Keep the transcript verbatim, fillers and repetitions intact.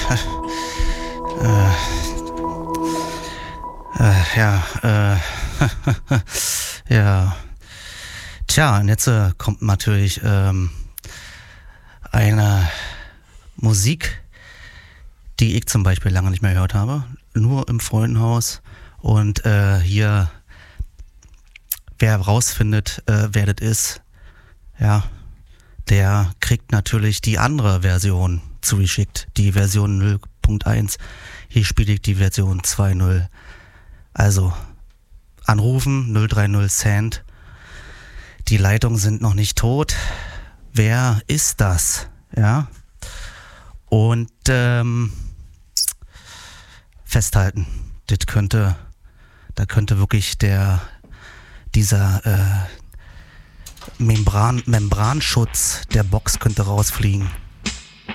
äh, äh, ja, äh, ja. Tja, und jetzt äh, kommt natürlich ähm, eine Musik, die ich zum Beispiel lange nicht mehr gehört habe. Nur im Freundenhaus. Und äh, hier, wer rausfindet, äh, wer das ist, ja, der kriegt natürlich die andere Version zugeschickt. Die Version null Punkt eins. Hier spiele ich die Version zwei Punkt null. Also, anrufen, null drei null Cent. Die Leitungen sind noch nicht tot. Wer ist das? Ja. Und ähm, festhalten. Das könnte, da könnte wirklich der dieser äh, Membran, Membranschutz der Box könnte rausfliegen.